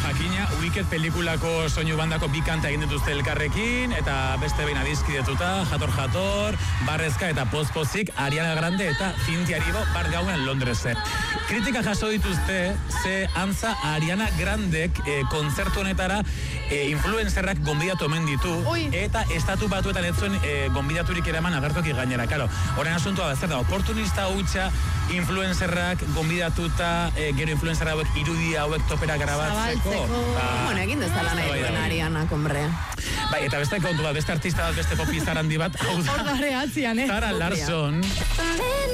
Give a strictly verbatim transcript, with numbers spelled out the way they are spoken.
jakina, Wicked pelikulako soinu bandako bi kanta egin dituzte elkarrekin, eta beste behin adizkidetuta, jator jator, barrezka eta pozpozik, Ariana Grande eta Cynthia Erivo bar gauen Londresen. Kritika jaso dituzte, ze antza Ariana Grandek e, kontzertu honetara e, influencerrak gonbidatu omen ditu, Ui. eta estatu batuetan ez zuen e, gonbidaturik eraman agertoki gainera. Karo, horren asuntua bezer da, oportunista hutsa influencerrak gonbidatuta, e, gero influencer hauek irudi hauek topera grabatzeko. Ba, bueno, egin dezala nahi duen Ariana, kombre. Bai, eta beste kontu bat, beste artista bat, beste popizar handi bat, hau da. Hor da reatzian, eh? Zara Larson.